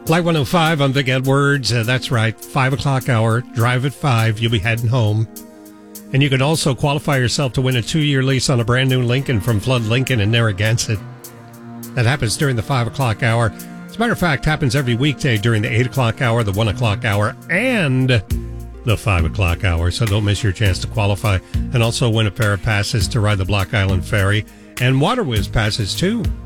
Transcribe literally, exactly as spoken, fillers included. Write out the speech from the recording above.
Flight one oh five, I'm Vic Edwards. Uh, that's right, five o'clock hour, drive at five, you'll be heading home. And you can also qualify yourself to win a two-year lease on a brand new Lincoln from Flood Lincoln in Narragansett. That happens during the five o'clock hour. As a matter of fact, happens every weekday during the eight o'clock hour, the one o'clock hour, and the five o'clock hour. So don't miss your chance to qualify. And also win a pair of passes to ride the Block Island Ferry and Water Whiz passes, too.